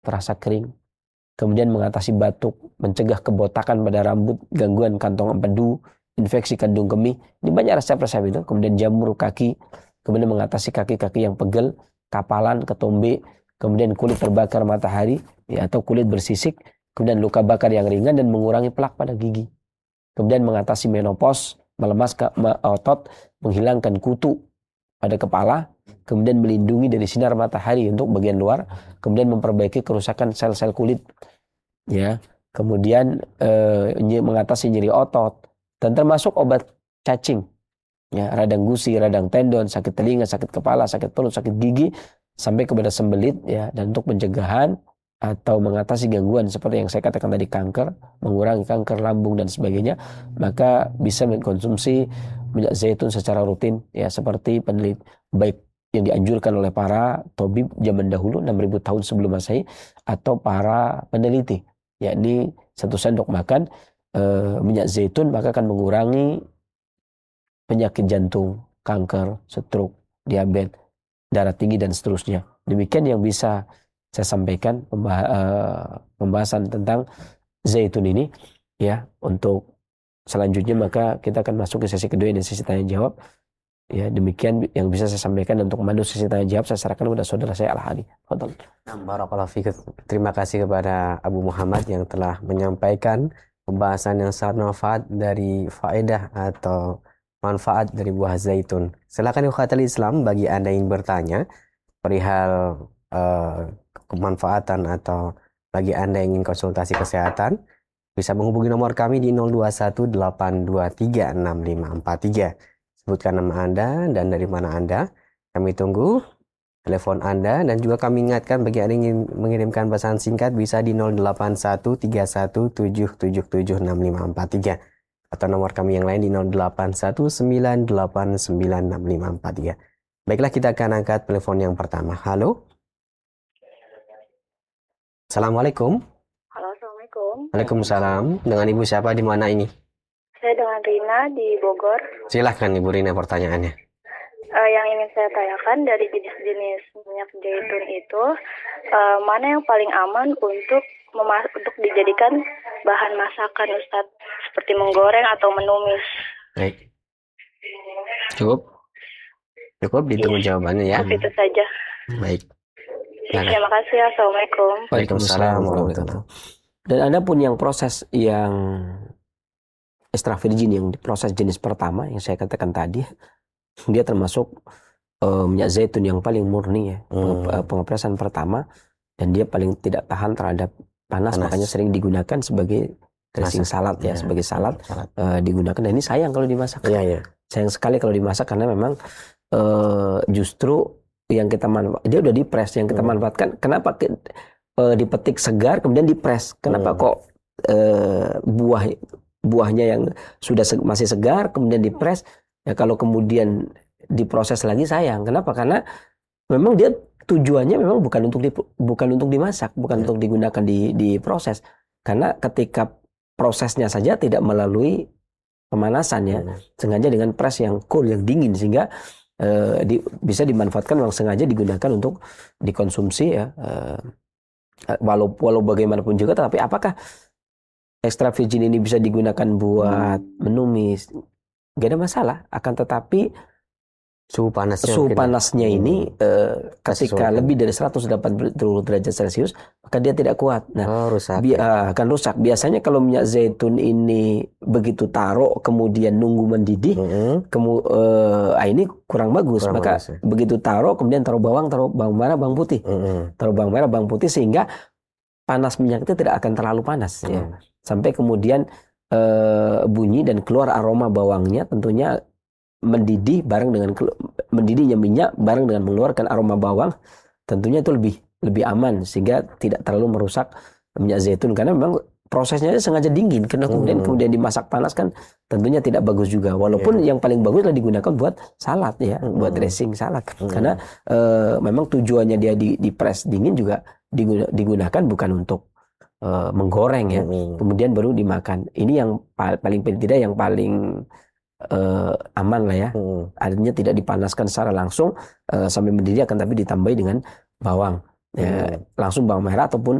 terasa kering. Kemudian mengatasi batuk, mencegah kebotakan pada rambut, gangguan kantong empedu, infeksi kandung kemih. Ini banyak resep-resep itu. Kemudian jamur kaki, kemudian mengatasi kaki-kaki yang pegel, kapalan, ketombe, kemudian kulit terbakar matahari, ya, atau kulit bersisik, kemudian luka bakar yang ringan dan mengurangi plak pada gigi. Kemudian mengatasi menopause, melemaskan otot, menghilangkan kutu pada kepala, kemudian melindungi dari sinar matahari untuk bagian luar, kemudian memperbaiki kerusakan sel-sel kulit, ya. Kemudian mengatasi nyeri otot, dan termasuk obat cacing, ya, radang gusi, radang tendon, sakit telinga, sakit kepala, sakit perut, sakit gigi, sampai kepada sembelit, ya. Dan untuk pencegahan atau mengatasi gangguan seperti yang saya katakan tadi, kanker, mengurangi kanker lambung dan sebagainya, maka bisa mengkonsumsi minyak zaitun secara rutin, ya, seperti peneliti baik yang dianjurkan oleh para tabib zaman dahulu 6.000 tahun sebelum Masehi atau para peneliti, yakni 1 sendok makan minyak zaitun maka akan mengurangi penyakit jantung, kanker, stroke, diabetes, darah tinggi dan seterusnya. Demikian yang bisa saya sampaikan pembahasan tentang zaitun ini, ya. Untuk selanjutnya maka kita akan masuk ke sesi kedua, ini sesi tanya jawab, ya. Demikian yang bisa saya sampaikan. Untuk memandu sesi tanya jawab saya serahkan kepada saudara saya Al-Hadi. Fadhal. Barakallahu fiik. Terima kasih kepada Abu Muhammad yang telah menyampaikan pembahasan yang sangat manfaat dari faedah atau manfaat dari buah zaitun. Silakan ikhwatal Islam, bagi Anda yang bertanya perihal kemanfaatan atau bagi Anda yang ingin konsultasi kesehatan, bisa menghubungi nomor kami di 0218236543. Sebutkan nama Anda dan dari mana Anda. Kami tunggu telepon Anda, dan juga kami ingatkan bagi Anda yang ingin mengirimkan pesan singkat bisa di 081317776543 atau nomor kami yang lain di 0819896543. Baiklah, kita akan angkat telepon yang pertama. Halo. Assalamualaikum. Halo, Assalamualaikum. Waalaikumsalam. Dengan Ibu siapa, di mana ini? Saya dengan Rina di Bogor. Silahkan Ibu Rina pertanyaannya. Yang ingin saya tanyakan, dari jenis-jenis minyak zaitun itu, mana yang paling aman untuk dijadikan bahan masakan, Ustadz? Seperti menggoreng atau menumis. Baik. Cukup ditunggu jawabannya ya. Itu saja. Baik. Terima kasih. Assalamualaikum. Waalaikumsalam warahmatullahi. Dan ada pun yang proses yang extra virgin, yang proses jenis pertama yang saya katakan tadi, dia termasuk minyak zaitun yang paling murni, ya. Pengepresan pertama, dan dia paling tidak tahan terhadap panas. Makanya sering digunakan sebagai dressing salad, ya, sebagai salad. Digunakan. Dan ini sayang kalau dimasak. Sayang sekali kalau dimasak, karena memang justru yang kita dia udah dipres, yang kita manfaatkan. Kenapa dipetik segar kemudian dipres? Kenapa kok buahnya yang sudah masih segar kemudian dipres? Ya, kalau kemudian diproses lagi sayang. Kenapa? Karena memang dia tujuannya memang bukan untuk dimasak, bukan untuk digunakan di proses. Karena ketika prosesnya saja tidak melalui pemanasan, ya, sengaja dengan press yang cool, yang dingin, sehingga bisa dimanfaatkan, memang sengaja digunakan untuk dikonsumsi, ya. Walau bagaimanapun juga, tapi apakah extra virgin ini bisa digunakan buat menumis? Gak ada masalah. Akan tetapi suhu panasnya ini ketika lebih dari 180 derajat Celcius, maka dia tidak kuat. Nah, akan rusak. Biasanya kalau minyak zaitun ini begitu taruh kemudian nunggu mendidih, ini kurang bagus. Maka begitu taruh kemudian taruh bawang merah, bawang putih. Taruh bawang merah, bawang putih, sehingga panas minyak itu tidak akan terlalu panas, ya. Sampai kemudian bunyi dan keluar aroma bawangnya, tentunya mendidih bareng dengan mendidihnya minyak bareng dengan mengeluarkan aroma bawang, tentunya itu lebih aman, sehingga tidak terlalu merusak minyak zaitun. Karena memang prosesnya sengaja dingin, karena kemudian dimasak panas kan tentunya tidak bagus juga. Walaupun yang paling bagus adalah digunakan buat salad, ya, buat dressing salad. Karena memang tujuannya dia dipres dingin juga digunakan bukan untuk menggoreng, ya, kemudian baru dimakan. Ini yang paling tidak yang paling aman lah, ya. Artinya tidak dipanaskan secara langsung sampai mendidih, akan tapi ditambahi dengan bawang. langsung bawang merah ataupun